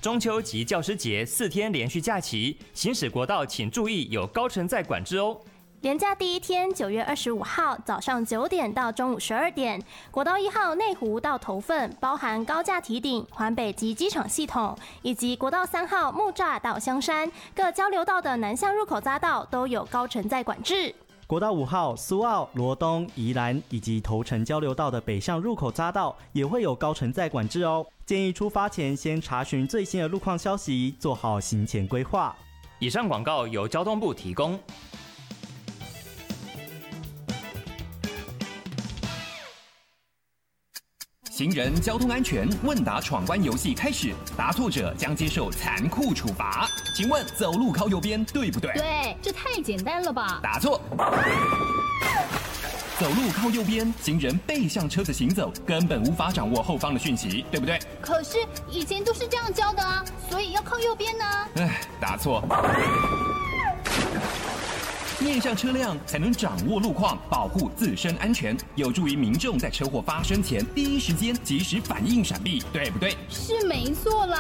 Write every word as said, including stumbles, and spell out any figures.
中秋及教师节四天连续假期，行驶国道请注意有高乘载管制哦。 连假第一天，九月二十五号早上九点到中午十二点，国道一号内湖到头份，包含高架堤顶、环北及机场系统，以及国道三号木栅到香山各交流道的南向入口匝道都有高乘载管制。 国道五号、苏澳、罗东、宜兰以及头城交流道的北向入口匝道也会有高乘载管制哦。建议出发前先查询最新的路况消息，做好行前规划。 以上广告由交通部提供。 行人交通安全问答闯关游戏开始，答错者将接受残酷处罚。请问走路靠右边对不对？ 对，这太简单了吧？ 答错。走路靠右边，行人背向车子行走，根本无法掌握后方的讯息，对不对？ 可是以前都是这样教的啊，所以要靠右边呢。 唉，答错。面向车辆才能掌握路况，保护自身安全，有助于民众在车祸发生前第一时间及时反应闪避，对不对？ 是没错啦。